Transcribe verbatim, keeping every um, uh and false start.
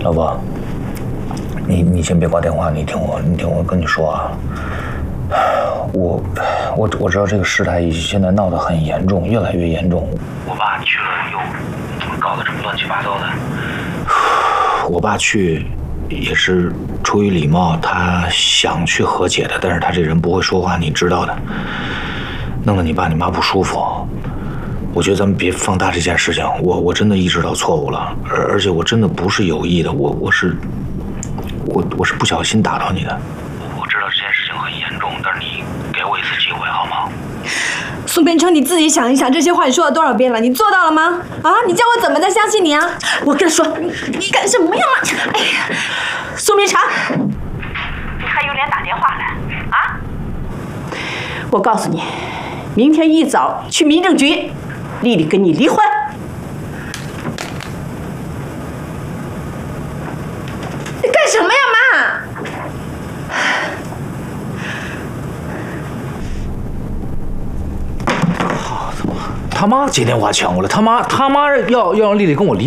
老婆，你你先别挂电话，你听我，你听我跟你说啊。我我我知道这个事态现在闹得很严重，越来越严重。我爸去了又怎么搞得这么乱七八糟的？我爸去也是出于礼貌，他想去和解的，但是他这人不会说话，你知道的，弄得你爸你妈不舒服。我觉得咱们别放大这件事情，我我真的意识到错误了，而而且我真的不是有意的，我我是我我是不小心打到你的。我知道这件事情很严重，但是你给我一次机会好吗？ 宋边成，你自己想一想，这些话你说了多少遍了？你做到了吗？啊，你叫我怎么再相信你啊？我跟你说，你你干什么呀嘛？哎呀，宋明成，你还有脸打电话来啊？我告诉你，明天一早去民政局，丽丽跟你离婚。你干什么呀，妈？ 他妈接电话抢过来，他妈他妈要要让丽丽跟我离。